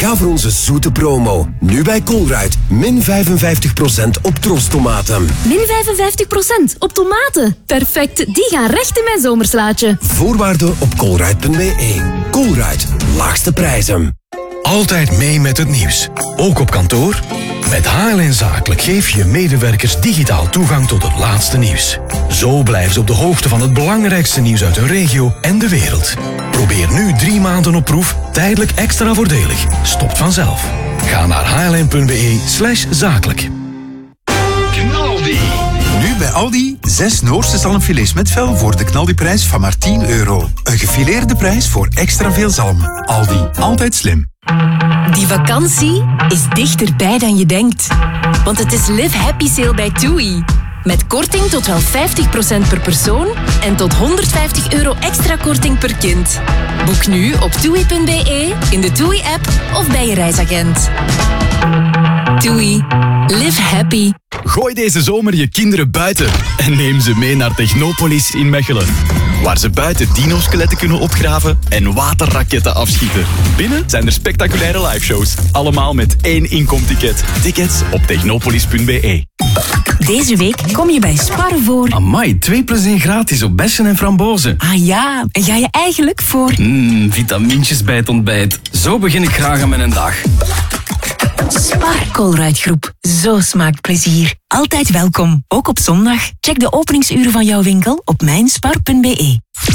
Ga voor onze zoete promo. Nu bij Colruyt. Min 55% op trostomaten. Min 55% op tomaten. Perfect, die gaan recht in mijn zomerslaatje. Voorwaarden op colruyt.be. Colruyt. Laagste prijzen. Altijd mee met het nieuws. Ook op kantoor? Met HLN Zakelijk geef je medewerkers digitaal toegang tot het laatste nieuws. Zo blijven ze op de hoogte van het belangrijkste nieuws uit hun regio en de wereld. Probeer nu 3 maanden op proef, tijdelijk extra voordelig. Stopt vanzelf. Ga naar hln.be/zakelijk. Knaldi. Nu bij Aldi 6 Noorse zalmfilets met vel voor de knaldiprijs van maar €10. Een gefileerde prijs voor extra veel zalm. Aldi, altijd slim. Die vakantie is dichterbij dan je denkt. Want het is Live Happy Sale bij TUI. Met korting tot wel 50% per persoon en tot €150 extra korting per kind. Boek nu op TUI.be, in de TUI-app of bij je reisagent. TUI. Live happy. Gooi deze zomer je kinderen buiten en neem ze mee naar Technopolis in Mechelen. Waar ze buiten dino-skeletten kunnen opgraven en waterraketten afschieten. Binnen zijn er spectaculaire liveshows. Allemaal met 1 inkomticket. Tickets op technopolis.be. Deze week kom je bij Spar voor... Amai, 2+1 gratis op bessen en frambozen. Ah ja, en ga je eigenlijk voor... Vitamintjes bij het ontbijt. Zo begin ik graag aan mijn dag. Spar Colruyt Groep. Zo smaakt plezier. Altijd welkom, ook op zondag. Check de openingsuren van jouw winkel op mijnspar.be.